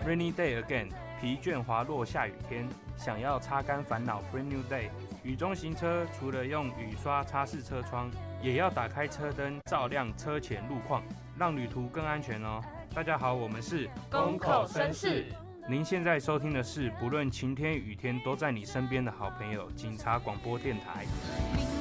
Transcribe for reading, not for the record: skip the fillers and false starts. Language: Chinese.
Rainy day again， 疲倦滑落下雨天，想要擦干烦恼 Brand new day。雨中行车，除了用雨刷擦拭车窗，也要打开车灯，照亮车前路况，让旅途更安全哦。大家好，我们是公口绅士。 您现在收听的是不论晴天雨天都在你身边的好朋友警察广播电台。